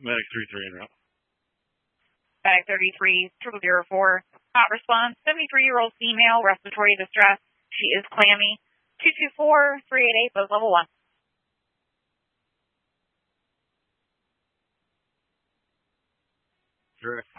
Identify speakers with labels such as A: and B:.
A: Medic 33 en route.
B: Medic 33, 0004. Hot response, 73-year-old female, respiratory distress. She is clammy. 224-388, buzz level 1.
A: Correct.